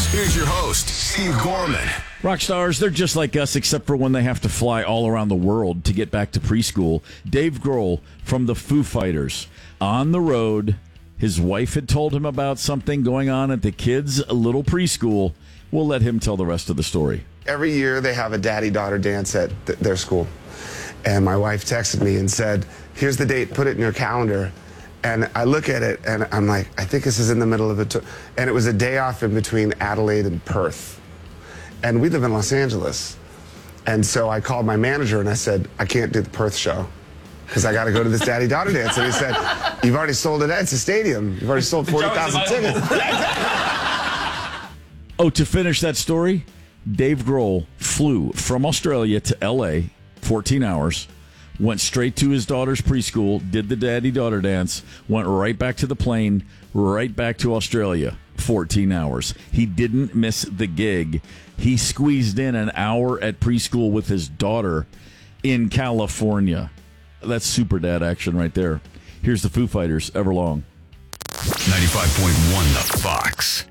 Here's your host, Steve Gorman. Rock stars, they're just like us, except for when they have to fly all around the world to get back to preschool. Dave Grohl from the Foo Fighters. On the road, his wife had told him about something going on at the kids' little preschool. We'll let him tell the rest of the story. Every year they have a daddy-daughter dance at their school. And my wife texted me and said, here's the date, put it in your calendar. And I look at it and I'm like, I think this is in the middle of it. And it was a day off in between Adelaide and Perth. And we live in Los Angeles. And so I called my manager and I said, I can't do the Perth show because I got to go to this daddy-daughter dance. And he said, you've already sold it. It's a stadium. You've already sold 40,000 tickets. Oh, to finish that story, Dave Grohl flew from Australia to L.A., 14 hours, went straight to his daughter's preschool, did the daddy-daughter dance, went right back to the plane, right back to Australia, 14 hours. He didn't miss the gig. He squeezed in an hour at preschool with his daughter in California. That's super dad action right there. Here's the Foo Fighters, Everlong. 95.1 The Fox.